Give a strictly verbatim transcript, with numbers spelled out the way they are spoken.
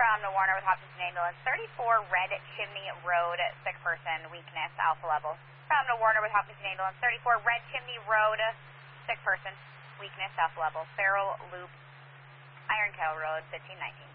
from the Warner with Hopkinton Ambulance, thirty-four Red Chimney Road, sick person, weakness, alpha level. From the Warner with Hopkinton Ambulance, thirty-four Red Chimney Road, sick person, weakness, alpha level. Farrell Loop, Iron Kettle Road, fifteen nineteen.